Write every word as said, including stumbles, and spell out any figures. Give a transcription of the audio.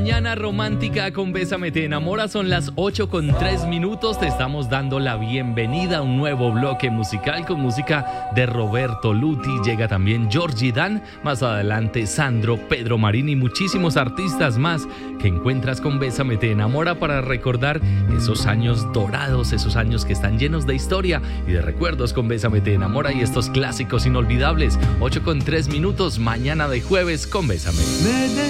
Mañana romántica con Bésame Te Enamora, son las ocho con tres minutos. Te estamos dando la bienvenida a un nuevo bloque musical con música de Roberto Luti. Llega también Georgie Dan, más adelante Sandro, Pedro Marín y muchísimos artistas más que encuentras con Bésame Te Enamora para recordar esos años dorados, esos años que están llenos de historia y de recuerdos con Bésame Te Enamora y estos clásicos inolvidables. ocho con tres minutos, mañana de jueves con Bésame.